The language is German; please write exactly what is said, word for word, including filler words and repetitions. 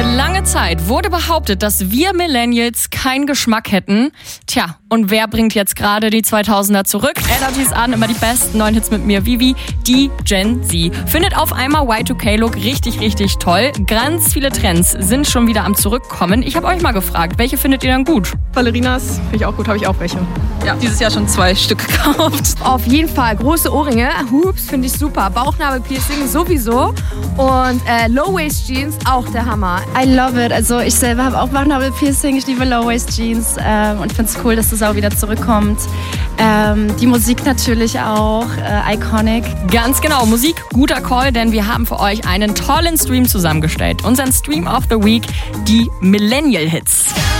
Eine lange Zeit wurde behauptet, dass wir Millennials keinen Geschmack hätten. Tja, und wer bringt jetzt gerade die zweitausender zurück? Energies an, immer die besten neuen Hits mit mir, Vivi, die Gen Z. Findet auf einmal Y zwei K-Look richtig, richtig toll. Ganz viele Trends sind schon wieder am Zurückkommen. Ich habe euch mal gefragt, welche findet ihr dann gut? Ballerinas finde ich auch gut, habe ich auch welche. Ja, dieses Jahr schon zwei Stück gekauft. Auf jeden Fall große Ohrringe, Hoops finde ich super, Bauchnabelpiercing sowieso und äh, Low-Waist-Jeans auch der Hammer. I love it. Also ich selber habe auch Bauchnabelpiercing, ich liebe Low-Waist-Jeans ähm, und finde es cool, dass das auch wieder zurückkommt. Ähm, die Musik natürlich auch, äh, iconic. Ganz genau, Musik, guter Call, denn wir haben für euch einen tollen Stream zusammengestellt. Unseren Stream of the Week, die Millennial Hits.